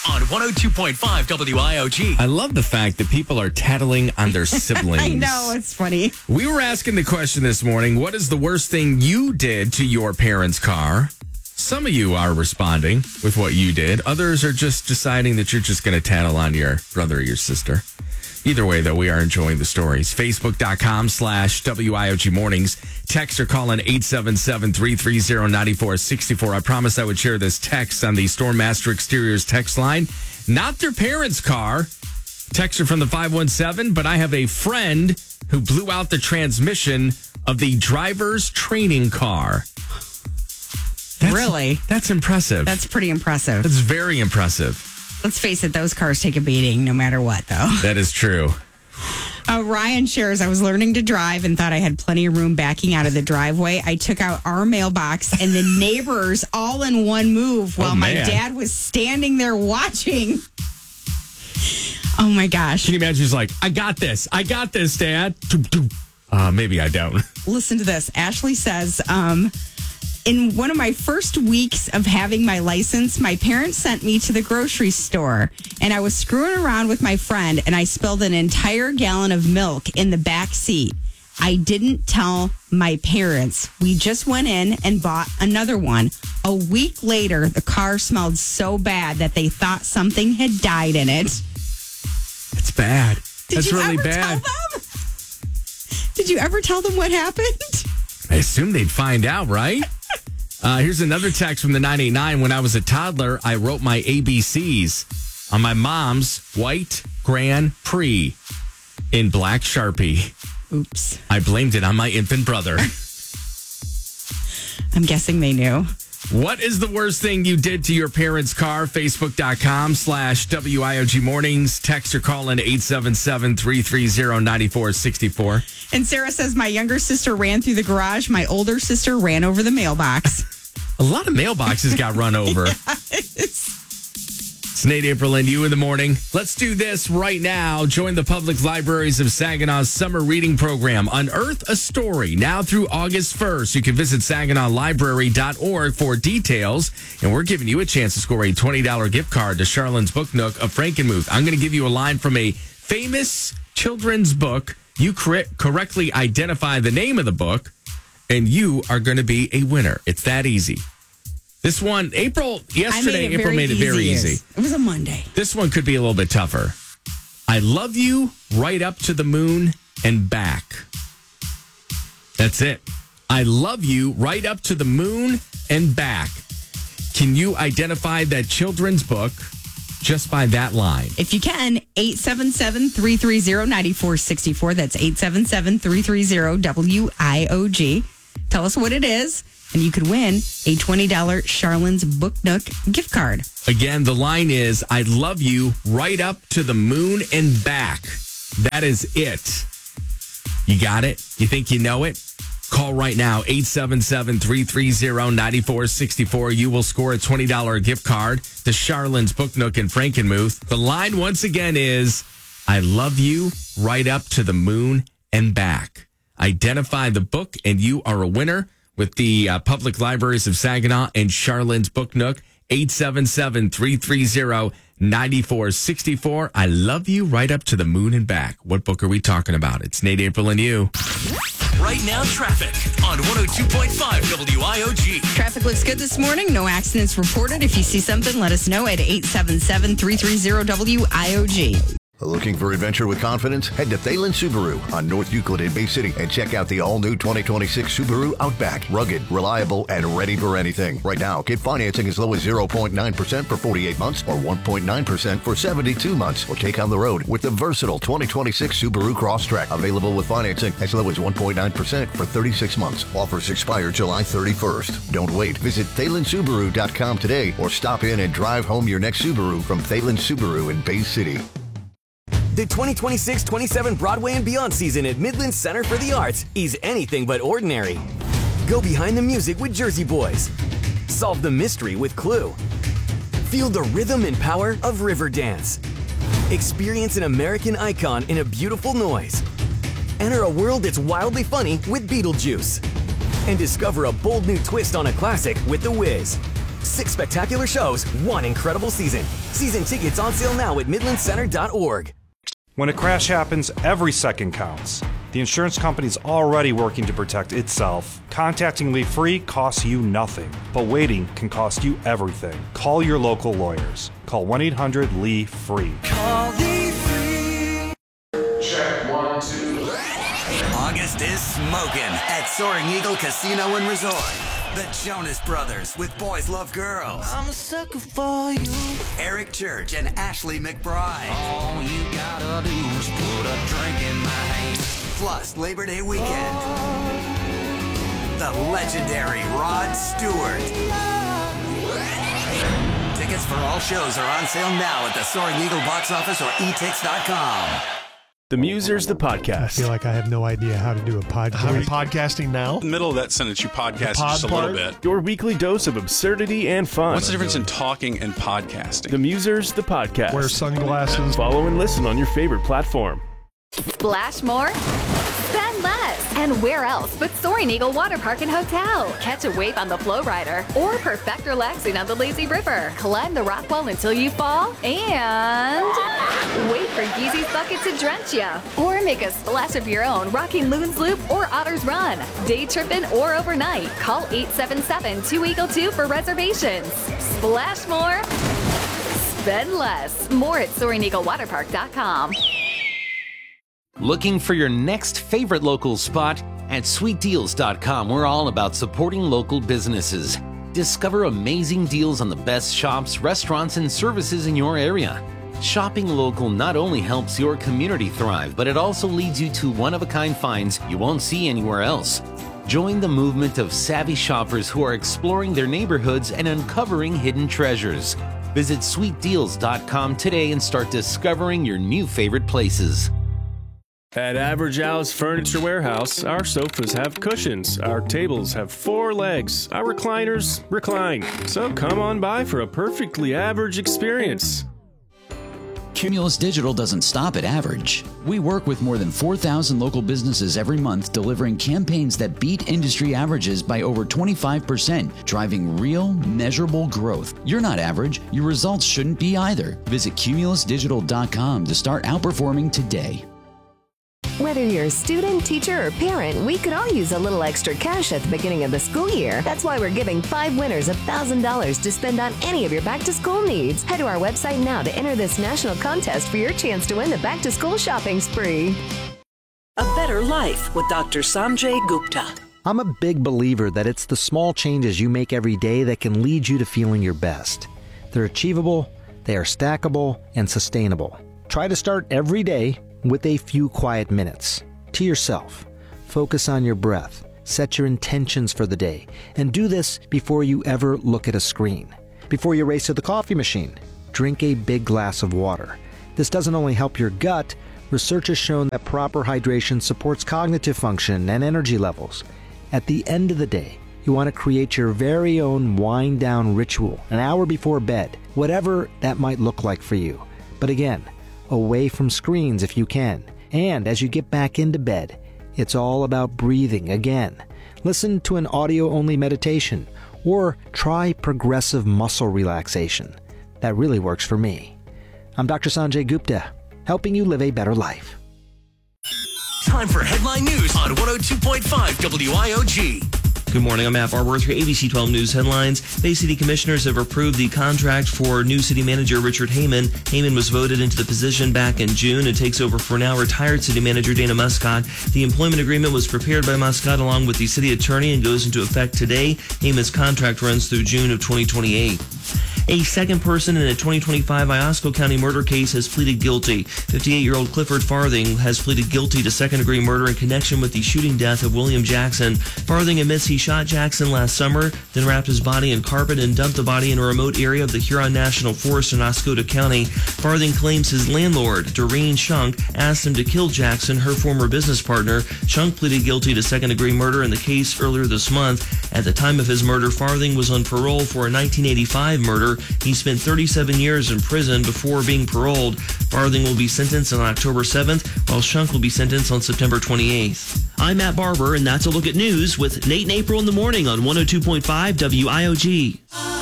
on 102.5 WIOG. I love the fact that people are tattling on their siblings. I know, it's funny. We were asking the question this morning, what is the worst thing you did to your parents' car? Some of you are responding with what you did. Others are just deciding that you're just going to tattle on your brother or your sister. Either way, though, we are enjoying the stories. Facebook.com/WIOG Mornings. Text or call in 877-330-9464. I promised I would share this text on the Stormmaster Exteriors text line. Not their parents' car. Texter from the 517, but I have a friend who blew out the transmission of the driver's training car. Really? That's impressive. That's pretty impressive. That's very impressive. Let's face it, those cars take a beating no matter what, though. That is true. Ryan shares, I was learning to drive and thought I had plenty of room backing out of the driveway. I took out our mailbox and the neighbors all in one move while my dad was standing there watching. Oh, my gosh. Can you imagine? He's like, I got this, Dad. Maybe I don't. Listen to this. Ashley says, in one of my first weeks of having my license, my parents sent me to the grocery store and I was screwing around with my friend and I spilled an entire gallon of milk in the back seat. I didn't tell my parents. We just went in and bought another one. A week later, the car smelled so bad that they thought something had died in it. It's bad. That's really bad. Did you ever tell them what happened? I assume they'd find out, right? Here's another text from the 989. When I was a toddler, I wrote my ABCs on my mom's white Grand Prix in black Sharpie. Oops. I blamed it on my infant brother. I'm guessing they knew. What is the worst thing you did to your parents' car? Facebook.com/WIOG Mornings. Text or call in 877-330-9464. And Sarah says, my younger sister ran through the garage. My older sister ran over the mailbox. A lot of mailboxes got run over. Yes. It's Nate, April, and you in the morning. Let's do this right now. Join the Public Libraries of Saginaw's summer reading program. Unearth a Story. Now through August 1st. You can visit SaginawLibrary.org for details. And we're giving you a chance to score a $20 gift card to Charlene's Book Nook of Frankenmuth. I'm going to give you a line from a famous children's book. You correctly identify the name of the book, and you are going to be a winner. It's that easy. This one, April made it very easy. It was a Monday. This one could be a little bit tougher. I love you right up to the moon and back. That's it. I love you right up to the moon and back. Can you identify that children's book just by that line? If you can, 877-330-9464. That's 877-330-WIOG. Tell us what it is, and you could win a $20 Charlene's Book Nook gift card. Again, the line is, I love you right up to the moon and back. That is it. You got it? You think you know it? Call right now, 877-330-9464. You will score a $20 gift card to Charlene's Book Nook in Frankenmuth. The line once again is, I love you right up to the moon and back. Identify the book and you are a winner with the Public Libraries of Saginaw and Charlene's Book Nook. 877-330-9464. I love you right up to the moon and back. What book are we talking about? It's Nate, April, and you. Right now, traffic on 102.5 WIOG. Traffic looks good this morning. No accidents reported. If you see something, let us know at 877-330-WIOG. Looking for adventure with confidence? Head to Thalen Subaru on North Euclid in Bay City and check out the all-new 2026 Subaru Outback. Rugged, reliable, and ready for anything. Right now, get financing as low as 0.9% for 48 months or 1.9% for 72 months. Or take on the road with the versatile 2026 Subaru Crosstrek. Available with financing as low as 1.9% for 36 months. Offers expire July 31st. Don't wait. Visit ThalenSubaru.com today or stop in and drive home your next Subaru from Thalen Subaru in Bay City. The 2026-27 Broadway and Beyond season at Midland Center for the Arts is anything but ordinary. Go behind the music with Jersey Boys. Solve the mystery with Clue. Feel the rhythm and power of Riverdance. Experience an American icon in a beautiful noise. Enter a world that's wildly funny with Beetlejuice. And discover a bold new twist on a classic with The Wiz. 6 spectacular shows, 1 incredible season. Season tickets on sale now at MidlandCenter.org. When a crash happens, every second counts. The insurance company's already working to protect itself. Contacting Lee Free costs you nothing, but waiting can cost you everything. Call your local lawyers. Call 1-800-LEE-FREE. Call Lee Free. Check 1, 2. August is smoking at Soaring Eagle Casino and Resort. The Jonas Brothers with Boys Love Girls. I'm a sucker for you. Eric Church and Ashley McBride. All you gotta do is put a drink in my hand. Plus Labor Day weekend. The legendary Rod Stewart. Tickets for all shows are on sale now at the Soaring Eagle box office or etix.com. The Musers, the podcast. I feel like I have no idea how to do a podcast. How are you podcasting now? In the middle of that sentence, you podcast just a little bit. Your weekly dose of absurdity and fun. What's the difference in talking and podcasting? The Musers, the podcast. Wear sunglasses. Follow and listen on your favorite platform. Splash more, spend less, and where else but Soaring Eagle Water Park and Hotel? Catch a wave on the Flow Rider or perfect relaxing on the Lazy River. Climb the rock wall until you fall and wait for Geezy's Bucket to drench you. Or make a splash of your own rocking Loon's Loop or Otter's Run. Day tripping or overnight. Call 877-2EAGLE-2 for reservations. Splash more, spend less. More at SoaringEagleWaterPark.com. Looking for your next favorite local spot? At SweetDeals.com, we're all about supporting local businesses. Discover amazing deals on the best shops, restaurants, and services in your area. Shopping local not only helps your community thrive, but it also leads you to one-of-a-kind finds you won't see anywhere else. Join the movement of savvy shoppers who are exploring their neighborhoods and uncovering hidden treasures. Visit SweetDeals.com today and start discovering your new favorite places. At Average Al's Furniture Warehouse, our sofas have cushions, our tables have 4 legs, our recliners recline. So come on by for a perfectly average experience. Cumulus Digital doesn't stop at average. We work with more than 4,000 local businesses every month, delivering campaigns that beat industry averages by over 25%, driving real, measurable growth. You're not average. Your results shouldn't be either. Visit CumulusDigital.com to start outperforming today. Whether you're a student, teacher, or parent, we could all use a little extra cash at the beginning of the school year. That's why we're giving 5 winners $1,000 to spend on any of your back-to-school needs. Head to our website now to enter this national contest for your chance to win the back-to-school shopping spree. A Better Life with Dr. Sanjay Gupta. I'm a big believer that it's the small changes you make every day that can lead you to feeling your best. They're achievable, they are stackable, and sustainable. Try to start every day with a few quiet minutes to yourself. Focus on your breath, set your intentions for the day, and do this before you ever look at a screen. Before you race to the coffee machine, drink a big glass of water. This doesn't only help your gut, research has shown that proper hydration supports cognitive function and energy levels. At the end of the day, you want to create your very own wind-down ritual an hour before bed, whatever that might look like for you. But again, away from screens if you can. And as you get back into bed, it's all about breathing again. Listen to an audio-only meditation or try progressive muscle relaxation. That really works for me. I'm Dr. Sanjay Gupta, helping you live a better life. Time for headline news on 102.5 WIOG. Good morning, I'm Matt Barber with your ABC 12 News headlines. Bay City Commissioners have approved the contract for new city manager Richard Heyman. Heyman was voted into the position back in June and takes over for now retired city manager Dana Muscott. The employment agreement was prepared by Muscott along with the city attorney and goes into effect today. Heyman's contract runs through June of 2028. A second person in a 2025 Iosco County murder case has pleaded guilty. 58-year-old Clifford Farthing has pleaded guilty to second-degree murder in connection with the shooting death of William Jackson. Farthing admits he shot Jackson last summer, then wrapped his body in carpet and dumped the body in a remote area of the Huron National Forest in Oscoda County. Farthing claims his landlord, Doreen Shunk, asked him to kill Jackson, her former business partner. Shunk pleaded guilty to second-degree murder in the case earlier this month. At the time of his murder, Farthing was on parole for a 1985 murder. He spent 37 years in prison before being paroled. Farthing will be sentenced on October 7th, while Shunk will be sentenced on September 28th. I'm Matt Barber, and that's a look at news with Nate and April in the morning on 102.5 WIOG.